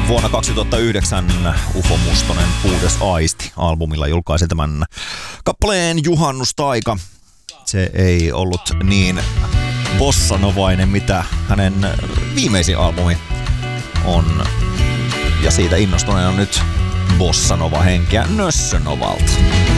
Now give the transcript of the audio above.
Vuonna 2009 Ufo Mustonen Puhdas aisti -albumilla julkaisi tämän kappaleen Juhannustaika. Se ei ollut niin bossanovainen, mitä hänen viimeisin albumi on. Ja siitä innostuneena on nyt bossanova henkeä Nössönovalta.